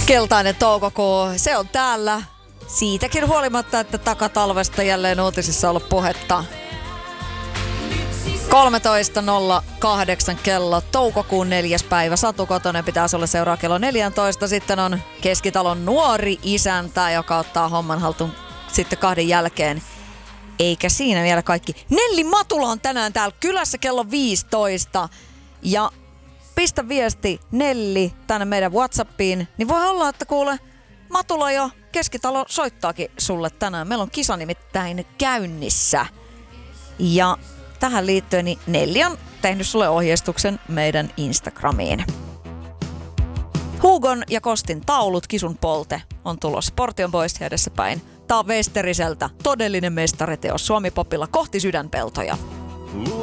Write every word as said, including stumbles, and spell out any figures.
Keltainen toukokuu, se on täällä. Siitäkin huolimatta, että takatalvesta jälleen uutisissa ollut puhetta. kolmetoista nolla kahdeksan kello, toukokuun neljäs päivä. Satu Kotonen pitää olla seuraa kello neljätoista. Sitten on Keskitalon nuori isäntä, joka ottaa homman haltuun sitten kahden jälkeen. Eikä siinä vielä kaikki. Nelli Matula on tänään täällä kylässä kello viisitoista. Ja pistä viesti Nelli tänne meidän WhatsAppiin. Niin voi olla, että kuule, Matula jo Keskitalo soittaakin sulle tänään. Meillä on kisa nimittäin käynnissä. Ja tähän liittyen niin Nelli on tehnyt sulle ohjeistuksen meidän Instagramiin. Hugon ja Kostin taulut, Kisun polte, on tulossa. Portti on pois edessäpäin. Tää on Westeriseltä todellinen mestariteos Suomi-popilla kohti sydänpeltoja.